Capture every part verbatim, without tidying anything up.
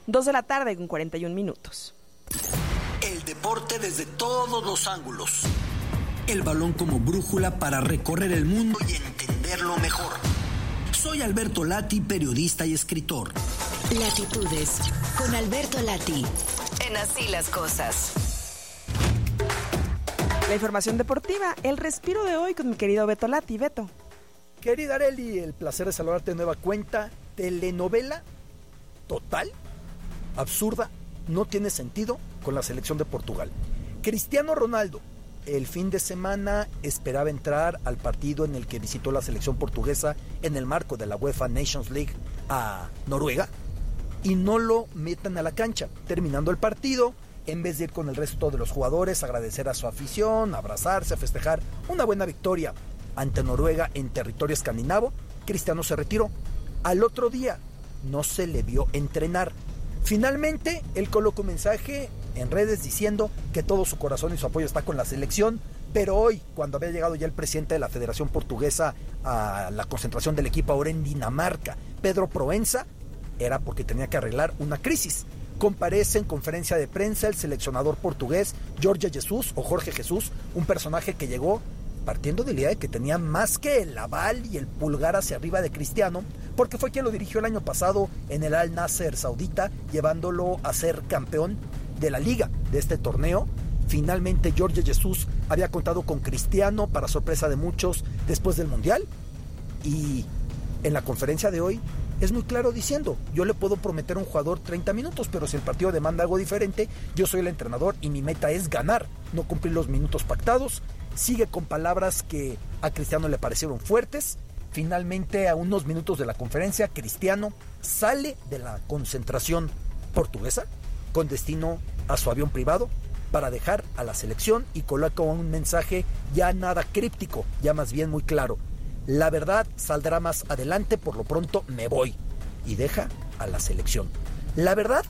dos de la tarde con cuarenta y un minutos. El deporte desde todos los ángulos. El balón como brújula para recorrer el mundo y entenderlo mejor. Soy Alberto Lati, periodista y escritor. Latitudes con Alberto Lati. En Así las Cosas. La información deportiva, el respiro de hoy con mi querido Beto Lati. Beto. Querida Arely, el placer de saludarte de nueva cuenta. Telenovela total, absurda, no tiene sentido con la selección de Portugal. Cristiano Ronaldo el fin de semana esperaba entrar al partido en el que visitó la selección portuguesa en el marco de la UEFA Nations League a Noruega y no lo metan a la cancha. Terminando el partido, en vez de ir con el resto de los jugadores, agradecer a su afición, abrazarse, a festejar una buena victoria ante Noruega en territorio escandinavo, Cristiano se retiró. Al otro día no se le vio entrenar. Finalmente, él colocó un mensaje en redes diciendo que todo su corazón y su apoyo está con la selección, pero hoy, cuando había llegado ya el presidente de la Federación Portuguesa a la concentración del equipo ahora en Dinamarca, Pedro Proença, era porque tenía que arreglar una crisis. Comparece en conferencia de prensa el seleccionador portugués Jorge Jesus, o Jorge Jesús, un personaje que llegó partiendo de la idea de que tenía más que el aval y el pulgar hacia arriba de Cristiano, porque fue quien lo dirigió el año pasado en el Al Nasser saudita, llevándolo a ser campeón de la liga de este torneo. Finalmente Jorge Jesus había contado con Cristiano para sorpresa de muchos después del Mundial, y en la conferencia de hoy es muy claro diciendo: yo le puedo prometer a un jugador treinta minutos, pero si el partido demanda algo diferente, yo soy el entrenador y mi meta es ganar, no cumplir los minutos pactados. Sigue con palabras que a Cristiano le parecieron fuertes. Finalmente, a unos minutos de la conferencia, Cristiano sale de la concentración portuguesa con destino a su avión privado para dejar a la selección y coloca un mensaje ya nada críptico, ya más bien muy claro: la verdad saldrá más adelante, por lo pronto me voy, y deja a la selección. La verdad,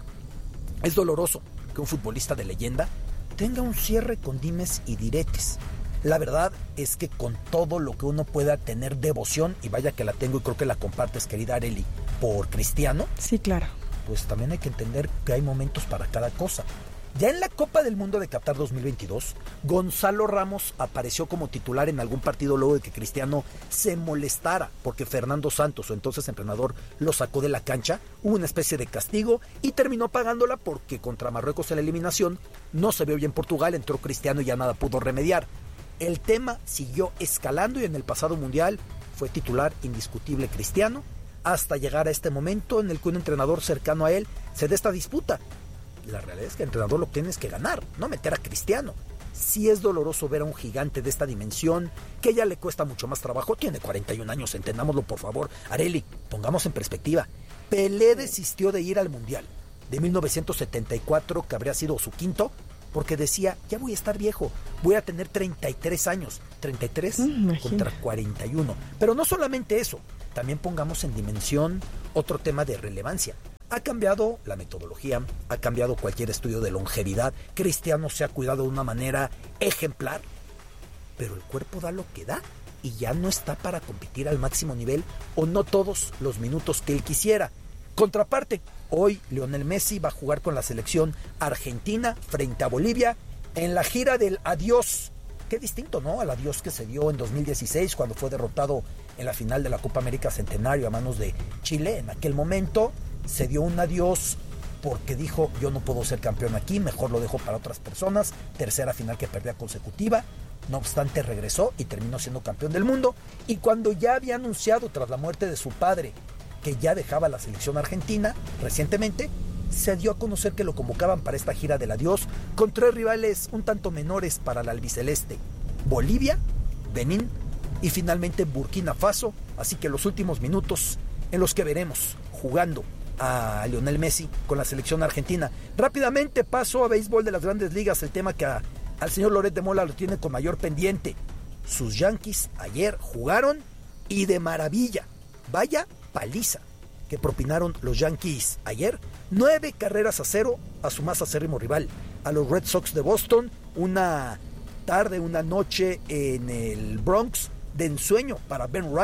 es doloroso que un futbolista de leyenda tenga un cierre con dimes y diretes. La verdad es que con todo lo que uno pueda tener devoción, y vaya que la tengo y creo que la compartes, querida Arely, por Cristiano. Sí, claro. Pues también hay que entender que hay momentos para cada cosa. Ya en la Copa del Mundo de Qatar dos mil veintidós, Gonzalo Ramos apareció como titular en algún partido luego de que Cristiano se molestara porque Fernando Santos, su entonces entrenador, lo sacó de la cancha. Hubo una especie de castigo y terminó pagándola porque contra Marruecos en la eliminación no se vio bien Portugal, entró Cristiano y ya nada pudo remediar. El tema siguió escalando y en el pasado Mundial fue titular indiscutible Cristiano, hasta llegar a este momento en el que un entrenador cercano a él se da esta disputa. La realidad es que el entrenador lo que tiene es que ganar, no meter a Cristiano. Sí es doloroso ver a un gigante de esta dimensión, que ya le cuesta mucho más trabajo. Tiene cuarenta y un años, entendámoslo por favor. Arely, pongamos en perspectiva. Pelé desistió de ir al Mundial de mil novecientos setenta y cuatro, que habría sido su quinto, porque decía: ya voy a estar viejo, voy a tener treinta y tres años. treinta y tres mm, contra cuarenta y uno. Pero no solamente eso, también pongamos en dimensión otro tema de relevancia. Ha cambiado la metodología, ha cambiado cualquier estudio de longevidad. Cristiano se ha cuidado de una manera ejemplar, pero el cuerpo da lo que da y ya no está para competir al máximo nivel, o no todos los minutos que él quisiera. Contraparte, hoy Lionel Messi va a jugar con la selección argentina frente a Bolivia en la gira del adiós. Qué distinto, ¿no?, al adiós que se dio en dos mil dieciséis cuando fue derrotado en la final de la Copa América Centenario a manos de Chile. En aquel momento se dio un adiós porque dijo: yo no puedo ser campeón aquí, mejor lo dejo para otras personas. Tercera final que perdía consecutiva. No obstante, regresó y terminó siendo campeón del mundo. Y cuando ya había anunciado, tras la muerte de su padre, que ya dejaba la selección argentina recientemente, se dio a conocer que lo convocaban para esta gira del adiós con tres rivales un tanto menores para el albiceleste: Bolivia, Benín y finalmente Burkina Faso. Así que los últimos minutos en los que veremos jugando a Lionel Messi con la selección argentina. Rápidamente paso a béisbol de las Grandes Ligas, el tema que a, al señor Loret de Mola lo tiene con mayor pendiente. Sus Yankees ayer jugaron y de maravilla. Vaya paliza que propinaron los Yankees ayer. Nueve carreras a cero a su más acérrimo rival, a los Red Sox de Boston. Una tarde, una noche en el Bronx de ensueño para Ben Rice,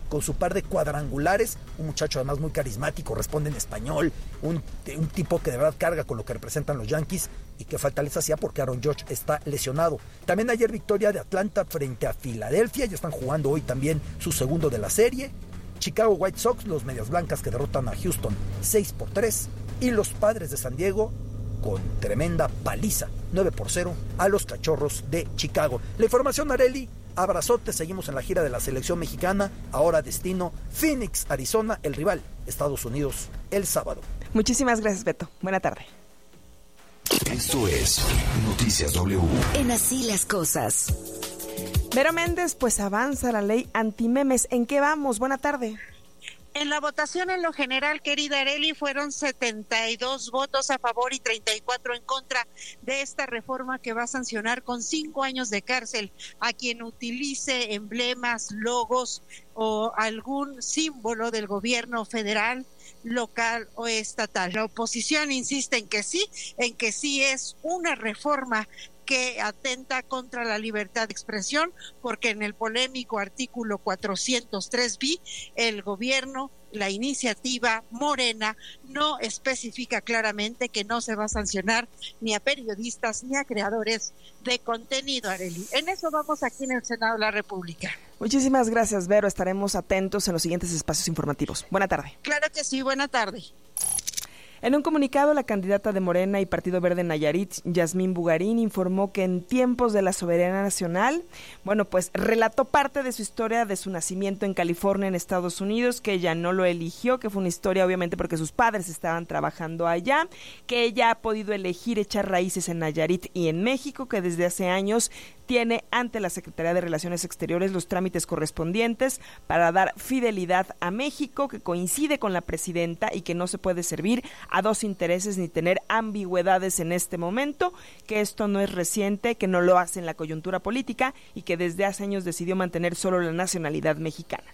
con su par de cuadrangulares, un muchacho además muy carismático, responde en español, un, un tipo que de verdad carga con lo que representan los Yankees y que falta les hacía porque Aaron Judge está lesionado. También ayer victoria de Atlanta frente a Filadelfia, ya están jugando hoy también su segundo de la serie. Chicago White Sox, los Medias Blancas que derrotan a Houston seis por tres, y los Padres de San Diego con tremenda paliza, nueve por cero, a los Cachorros de Chicago. La información, Areli, abrazote, seguimos en la gira de la selección mexicana, ahora destino Phoenix, Arizona, el rival, Estados Unidos, el sábado. Muchísimas gracias, Beto. Buena tarde. Esto es Noticias W. En Así las Cosas. Vero Méndez, pues avanza la ley antimemes. ¿En qué vamos? Buena tarde. En la votación en lo general, querida Areli, fueron setenta y dos votos a favor y treinta y cuatro en contra de esta reforma que va a sancionar con cinco años de cárcel a quien utilice emblemas, logos o algún símbolo del gobierno federal, local o estatal. La oposición insiste en que sí, en que sí es una reforma que atenta contra la libertad de expresión, porque en el polémico artículo cuatrocientos tres bis, el gobierno, la iniciativa Morena, no especifica claramente que no se va a sancionar ni a periodistas ni a creadores de contenido, Arely. En eso vamos aquí en el Senado de la República. Muchísimas gracias, Vero. Estaremos atentos en los siguientes espacios informativos. Buena tarde. Claro que sí, buena tarde. En un comunicado, la candidata de Morena y Partido Verde Nayarit, Yasmín Bugarín, informó que en tiempos de la soberanía nacional, bueno, pues relató parte de su historia de su nacimiento en California, en Estados Unidos, que ella no lo eligió, que fue una historia obviamente porque sus padres estaban trabajando allá, que ella ha podido elegir echar raíces en Nayarit y en México, que desde hace años tiene ante la Secretaría de Relaciones Exteriores los trámites correspondientes para dar fidelidad a México, que coincide con la presidenta y que no se puede servir a dos intereses ni tener ambigüedades en este momento, que esto no es reciente, que no lo hace en la coyuntura política y que desde hace años decidió mantener solo la nacionalidad mexicana.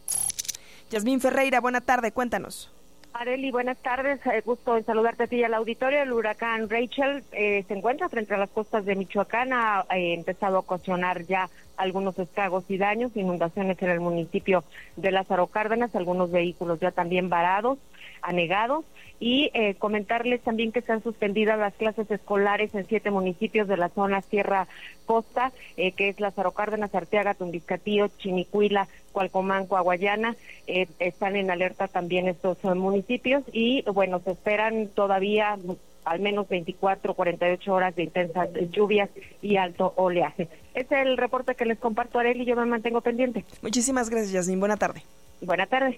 Yasmín Ferreira, buena tarde, cuéntanos. Arely, buenas tardes, eh, gusto en saludarte a ti y al auditorio. El huracán Rachel eh, se encuentra frente a las costas de Michoacán, ha eh, empezado a ocasionar ya algunos estragos y daños, inundaciones en el municipio de Lázaro Cárdenas, algunos vehículos ya también varados, anegados, y eh, comentarles también que están suspendidas las clases escolares en siete municipios de la zona Sierra Costa, eh, que es Lázaro Cárdenas, Arteaga, Tumbiscatío, Chinicuila, Cualcomanco, Aguayana. Eh, están en alerta también estos eh, municipios y bueno, se esperan todavía al menos veinticuatro, cuarenta y ocho horas de intensas lluvias y alto oleaje. Este es el reporte que les comparto, Arely, y yo me mantengo pendiente. Muchísimas gracias, Yasmín. Buena tarde. Buena tarde.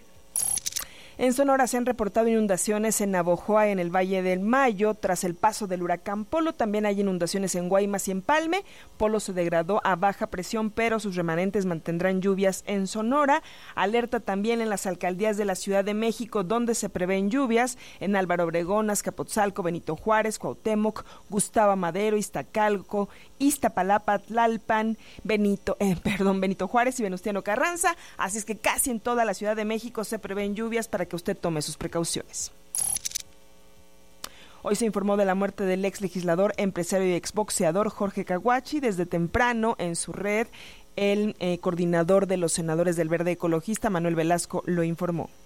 En Sonora se han reportado inundaciones en Navojoa, en el Valle del Mayo, tras el paso del huracán Polo. También hay inundaciones en Guaymas y Empalme. Polo se degradó a baja presión, pero sus remanentes mantendrán lluvias en Sonora. Alerta también en las alcaldías de la Ciudad de México, donde se prevén lluvias, en Álvaro Obregón, Azcapotzalco, Benito Juárez, Cuauhtémoc, Gustavo Madero, Iztacalco, Iztapalapa, Tlalpan, Benito, eh, perdón, Benito Juárez y Venustiano Carranza. Así es que casi en toda la Ciudad de México se prevén lluvias para que usted tome sus precauciones. Hoy se informó de la muerte del ex legislador, empresario y exboxeador Jorge Caguachi. Desde temprano en su red, el eh, coordinador de los senadores del Verde Ecologista, Manuel Velasco, lo informó.